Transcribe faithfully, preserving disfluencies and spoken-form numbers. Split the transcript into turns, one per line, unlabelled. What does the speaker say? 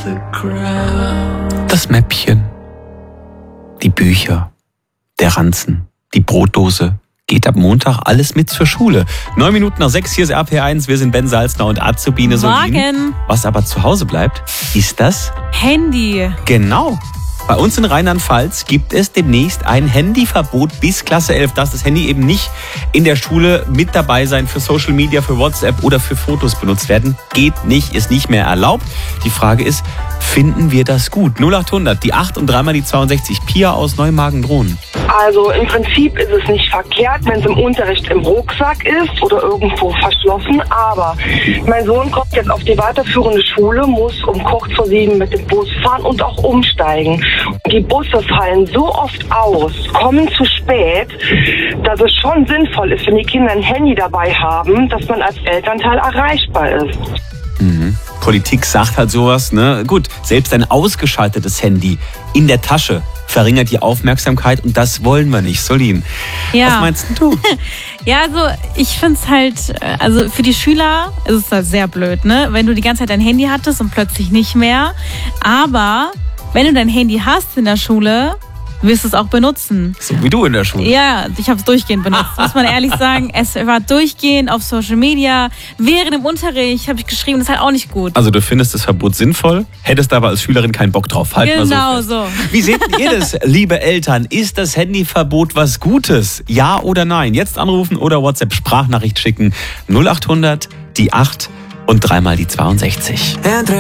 Das Mäppchen, die Bücher, der Ranzen, die Brotdose. Geht ab Montag alles mit zur Schule. Neun Minuten nach sechs, hier ist R P eins. Wir sind Ben Salzner und Azubine Solin.
Morgen.
Was aber zu Hause bleibt, ist das
Handy.
Genau. Bei uns in Rheinland-Pfalz gibt es demnächst ein Handyverbot bis Klasse elf. Dass das Handy eben nicht in der Schule mit dabei sein für Social Media, für WhatsApp oder für Fotos benutzt werden. Geht nicht, ist nicht mehr erlaubt. Die Frage ist, finden wir das gut? null acht hundert, die acht und dreimal die zweiundsechzig. Pia aus Neumagen-Drohnen.
Also im Prinzip ist es nicht verkehrt, wenn es im Unterricht im Rucksack ist oder irgendwo verschlossen. Aber mein Sohn kommt jetzt auf die weiterführende Schule, muss um kurz vor sieben mit dem Bus fahren und auch umsteigen. Die Busse fallen so oft aus, kommen zu spät, dass es schon sinnvoll ist, wenn die Kinder ein Handy dabei haben, dass man als Elternteil erreichbar ist.
Mhm. Politik sagt halt sowas, ne? Gut, selbst ein ausgeschaltetes Handy in der Tasche verringert die Aufmerksamkeit und das wollen wir nicht. Solin,
Ja.
was meinst du?
Ja, also ich finde es halt, also für die Schüler ist es halt sehr blöd, ne? Wenn du die ganze Zeit dein Handy hattest und plötzlich nicht mehr. Aber wenn du dein Handy hast in der Schule, wirst du es auch benutzen.
So wie du in der Schule.
Ja, ich habe es durchgehend benutzt, muss man ehrlich sagen. Es war durchgehend auf Social Media. Während dem Unterricht habe ich geschrieben, das ist halt auch nicht gut.
Also du findest das Verbot sinnvoll, hättest aber als Schülerin keinen Bock drauf. Halten wir
Genau
so fest.
so.
Wie seht ihr das, liebe Eltern? Ist das Handyverbot was Gutes? Ja oder nein? Jetzt anrufen oder WhatsApp-Sprachnachricht schicken. null acht hundert, die acht und dreimal die zweiundsechzig.